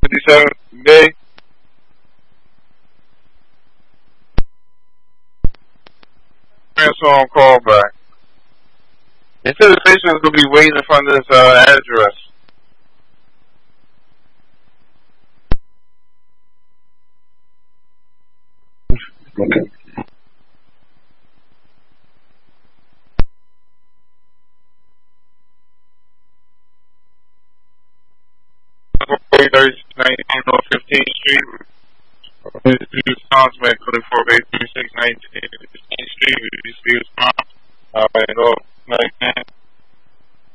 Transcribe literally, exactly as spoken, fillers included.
fifty-seven Bay. Transfer on call back. They said the patient is going to be waiting in front of this uh, address. Okay. thirty-six nineteen North fifteenth Street. Responsible twenty-four Bay thirty-six nineteen fifteenth Street. Receive response. Uh, North nineteen.